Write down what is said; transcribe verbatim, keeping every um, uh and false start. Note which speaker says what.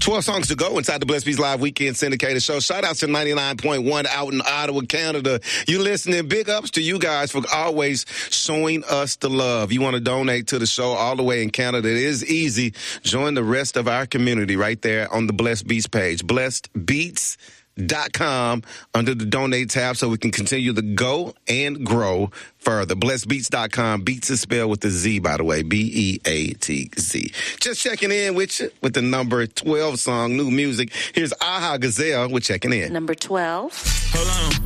Speaker 1: twelve songs to go inside the Blessed Beats Live Weekend Syndicated Show. Shout out to ninety-nine point one out in Ottawa, Canada. You listening. Big ups to you guys for always showing us the love. You want to donate to the show all the way in Canada. It is easy. Join the rest of our community right there on the Blessed Beats page. Blessed Beats. Dot com under the donate tab so we can continue to go and grow further. blessed beats dot com. Beats is spelled with a Z, by the way. B E A T Z. Just checking in with you with the number twelve song, new music. Here's Aha Gazelle. We're checking in.
Speaker 2: Number twelve.
Speaker 3: Hold on.